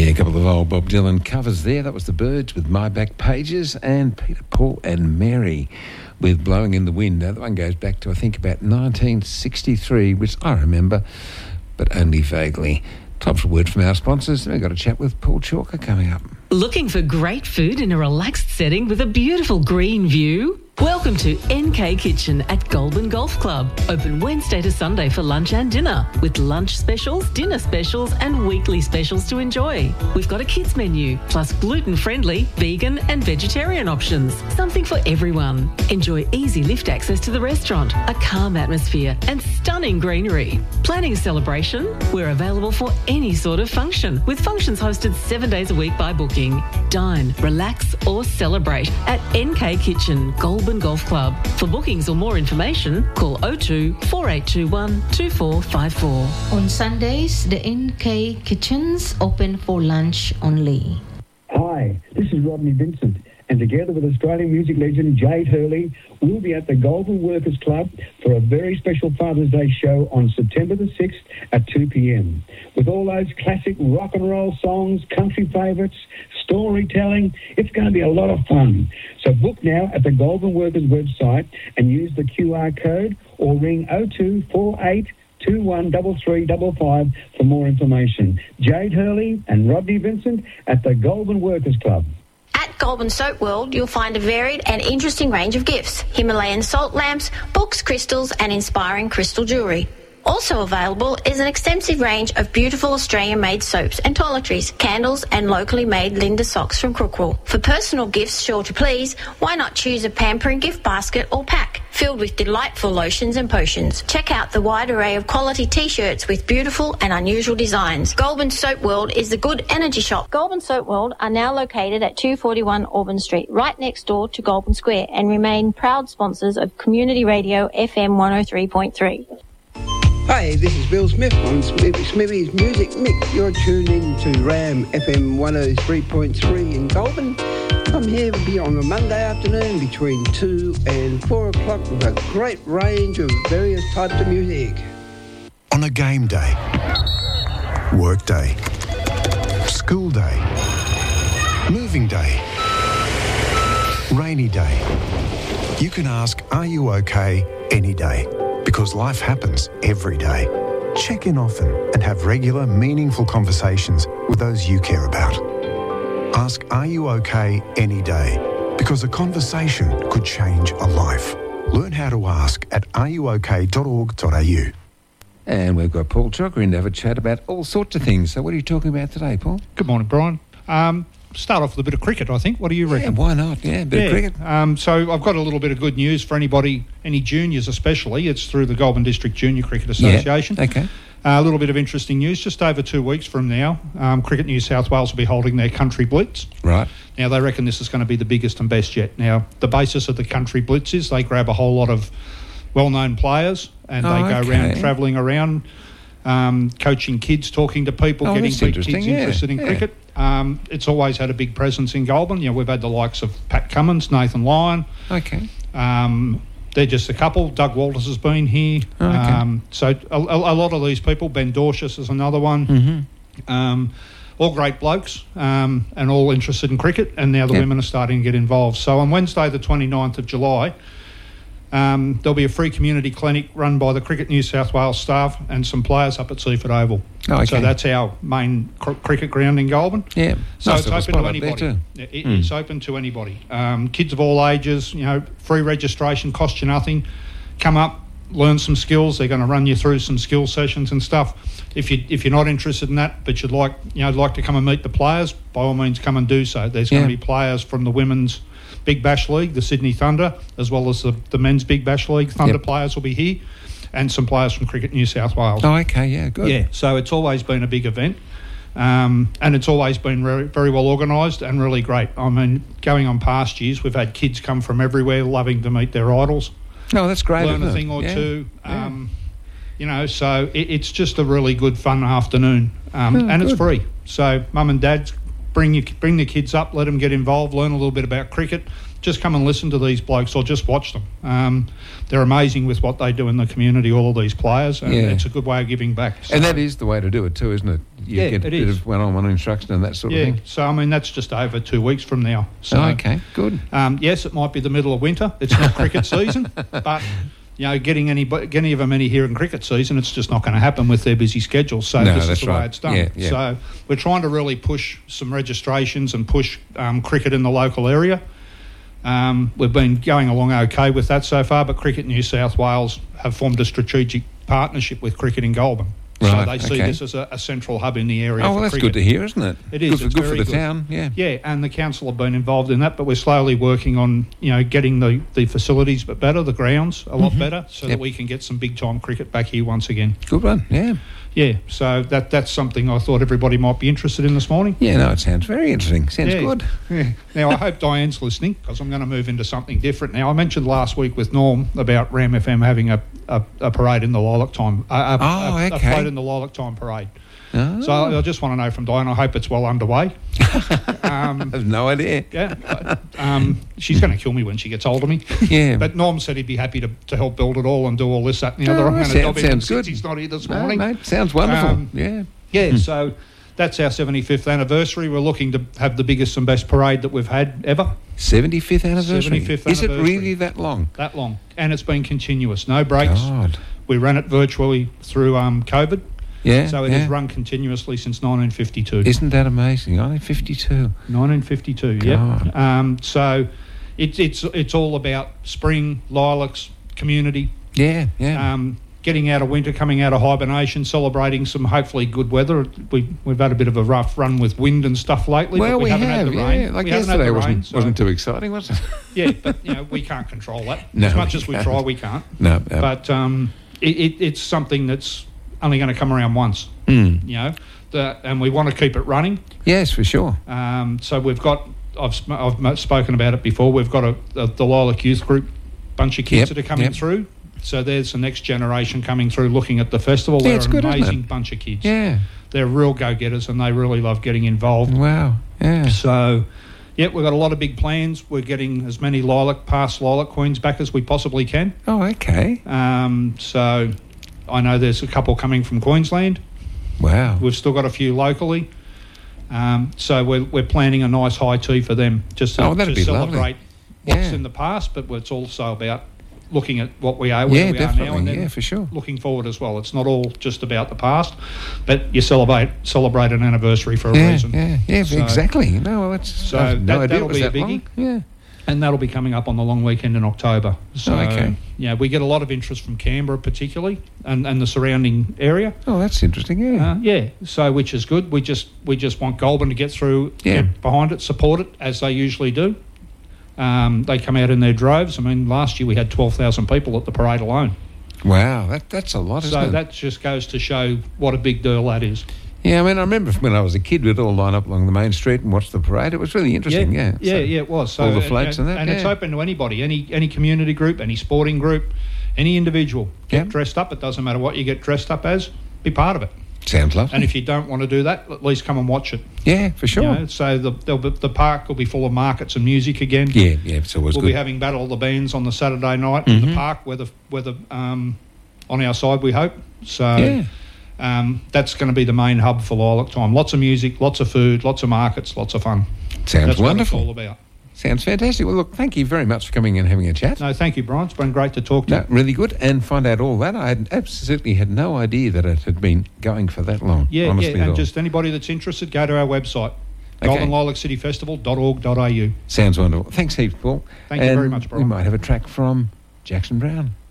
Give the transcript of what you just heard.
Yeah, a couple of old Bob Dylan covers there. That was the Byrds with My Back Pages, and Peter, Paul and Mary with Blowing in the Wind. Now, that one goes back to, I think, about 1963, which I remember, but only vaguely. Time for a word from our sponsors. We've got a chat with Paul Chalker coming up. Looking for great food in a relaxed setting with a beautiful green view? Welcome to NK Kitchen at Goulburn Golf Club. Open Wednesday to Sunday for lunch and dinner, with lunch specials, dinner specials and weekly specials to enjoy. We've got a kids menu, plus gluten-friendly, vegan and vegetarian options. Something for everyone. Enjoy easy lift access to the restaurant, a calm atmosphere and stunning greenery. Planning a celebration? We're available for any sort of function, with functions hosted 7 days a week by booking. Dine, relax or celebrate at NK Kitchen, Goulburn Golf Club. For bookings or more information, call 02 4821 2454. On Sundays, the NK Kitchens open for lunch only. Hi, this is Rodney Vincent, and together with Australian music legend Jade Hurley, we'll be at the Goulburn Workers Club for a very special Father's Day show on September the 6th at 2 p.m. With all those classic rock and roll songs, country favourites, storytelling, it's going to be a lot of fun. So book now at the Goulburn Workers website and use the QR code or ring 0248 213355 for more information. Jade Hurley and Rodney Vincent at the Goulburn Workers Club. At Goulburn Soap World, you'll find a varied and interesting range of gifts: Himalayan salt lamps, books, crystals and inspiring crystal jewellery. Also available is an extensive range of beautiful Australian-made soaps and toiletries, candles and locally made Linda socks from Crookwell. For personal gifts sure to please, why not choose a pampering gift basket or pack filled with delightful lotions and potions. Check out the wide array of quality T-shirts with beautiful and unusual designs. Goulburn Soap World is the good energy shop. Goulburn Soap World are now located at 241 Auburn Street, right next door to Goulburn Square, and remain proud sponsors of Community Radio FM 103.3. Hi, this is Bill Smith on Smithy's Music Mix. You're tuned in to RAM FM 103.3 in Goulburn. I'm here on a Monday afternoon between 2 and 4 o'clock with a great range of various types of music. On a game day, work day, school day, moving day, rainy day, you can ask, are you okay, any day? Because life happens every day. Check in often and have regular, meaningful conversations with those you care about. Ask, are you okay, any day? Because a conversation could change a life. Learn how to ask at areyouok.org.au. And we've got Paul Chalker in to have a chat about all sorts of things. So what are you talking about today, Paul? Good morning, Brian. Start off with a bit of cricket, I think. What do you reckon? Yeah, why not? Yeah, a bit of cricket. So I've got a little bit of good news for anybody, any juniors especially. It's through the Goulburn District Junior Cricket Association. Yeah, okay. A little bit of interesting news. Just over 2 weeks from now, Cricket New South Wales will be holding their Country Blitz. Right. Now, they reckon this is going to be the biggest and best yet. Now, the basis of the Country Blitz is they grab a whole lot of well-known players and they go around travelling around, coaching kids, talking to people, getting kids interested in cricket. It's always had a big presence in Goulburn. You know, we've had the likes of Pat Cummins, Nathan Lyon. Okay. They're just a couple. Doug Walters has been here. So a lot of these people, Ben Dorshus is another one. Mm-hmm. All great blokes and all interested in cricket, and now the women are starting to get involved. So on Wednesday the 29th of July, there'll be a free community clinic run by the Cricket New South Wales staff and some players up at Seaford Oval. So that's our main cricket ground in Goulburn. Yeah. So it's open to anybody. It's open to anybody. Kids of all ages, you know, free registration, costs you nothing. Come up, learn some skills. They're going to run you through some skill sessions and stuff. If you're not interested in that, but you'd like to come and meet the players, by all means come and do so. There's going to be players from the women's Big Bash League, the Sydney Thunder, as well as the men's Big Bash League. Thunder players will be here, and some players from Cricket New South Wales. Oh, okay, yeah, good. Yeah, so it's always been a big event, and it's always been very, very well organised and really great. I mean, going on past years, we've had kids come from everywhere loving to meet their idols. No, that's great. Learn a thing or two. You know, so it's just a really good, fun afternoon, and it's free. So mum and dad's bring the kids up, let them get involved, learn a little bit about cricket. Just come and listen to these blokes or just watch them. They're amazing with what they do in the community, all of these players, and it's a good way of giving back. So, and that is the way to do it too, isn't it? You get a bit of one-on-one instruction and that sort of thing. Yeah, so I mean that's just over 2 weeks from now. So, okay, good. Yes, it might be the middle of winter. It's not cricket season, but getting any of them here in cricket season, it's just not going to happen with their busy schedules. So this is the way it's done. Yeah. So we're trying to really push some registrations and push cricket in the local area. We've been going along okay with that so far, but Cricket New South Wales have formed a strategic partnership with Cricket in Goulburn. Right, so they see this as a central hub in the area. Oh, well, that's cricket. good to hear, isn't it? It is. Good for the town, yeah. Yeah, and the council have been involved in that, but we're slowly working on, getting the facilities better, the grounds a lot better, so that we can get some big-time cricket back here once again. Good one, yeah. Yeah, so that's something I thought everybody might be interested in this morning. Yeah, no, it sounds very interesting. Sounds good. Yeah. Now, I hope Diane's listening, because I'm going to move into something different now. I mentioned last week with Norm about Ram FM having a parade in the Lilac Time. A float in the Lilac Time parade. Oh. So I just want to know from Diane, I hope it's well underway. I have no idea. Yeah, she's going to kill me when she gets hold of me. Yeah. But Norm said he'd be happy to help build it all and do all this, that and the other. I'm going to dob him since he's not here this morning. Mate, sounds wonderful. Yeah, so that's our 75th anniversary. We're looking to have the biggest and best parade that we've had ever. 75th anniversary? 75th Is anniversary. it really that long? That long. And it's been continuous, no breaks. God. We ran it virtually through COVID. Yeah, so it has run continuously since 1952. Isn't that amazing? 1952. 1952. Yeah. So it's all about spring, lilacs, community. Yeah. Getting out of winter, coming out of hibernation, celebrating some hopefully good weather. We've had a bit of a rough run with wind and stuff lately. Well, but we haven't had the rain. Like yesterday wasn't too exciting, was it? Yeah, but we can't control that. No, as much as we try, we can't. No. But it's something that's only going to come around once. Mm. And we want to keep it running. Yes, for sure. So we've got. I've spoken about it before. We've got the Lilac Youth Group bunch of kids that are coming through. So there's the next generation coming through looking at the festival. They're an amazing bunch of kids. Yeah. They're real go-getters and they really love getting involved. Wow. Yeah. So, we've got a lot of big plans. We're getting as many past Lilac Queens back as we possibly can. Oh, okay. So I know there's a couple coming from Queensland. Wow. We've still got a few locally. So we're planning a nice high tea for them just to celebrate what's in the past, but it's also about looking at what we are, where we are now, and then for sure. looking forward as well. It's not all just about the past, but you celebrate an anniversary for a reason. Yeah, exactly. No, well, that'll be a biggie. Yeah. And that'll be coming up on the long weekend in October. So, we get a lot of interest from Canberra particularly and the surrounding area. Oh, that's interesting, So, which is good. We just want Goulburn to get through, get behind it, support it, as they usually do. They come out in their droves. I mean, last year we had 12,000 people at the parade alone. Wow, that's a lot, isn't it? So that just goes to show what a big deal that is. Yeah, I mean, I remember when I was a kid, we'd all line up along the main street and watch the parade. It was really interesting, it was. So, all the floats and that, and it's open to anybody, any community group, any sporting group, any individual. Get dressed up. It doesn't matter what you get dressed up as. Be part of it. Sounds lovely. And if you don't want to do that, at least come and watch it. Yeah, for sure. So the park will be full of markets and music again. Yeah, it's always good. We'll be having Battle of the Bands on the Saturday night in the park, whether on our side, we hope. So that's going to be the main hub for Lilac Time. Lots of music, lots of food, lots of markets, lots of fun. Sounds wonderful. What it's all about. Sounds fantastic. Well, look, thank you very much for coming and having a chat. No, thank you, Brian. It's been great to talk to you. Really good. And find out all that. I absolutely had no idea that it had been going for that long. Honestly, and just anybody that's interested, go to our website, GoulburnLilacCityFestival.org.au. Sounds wonderful. Thanks heaps, Paul. Thank you very much, Brian. We might have a track from Jackson Browne.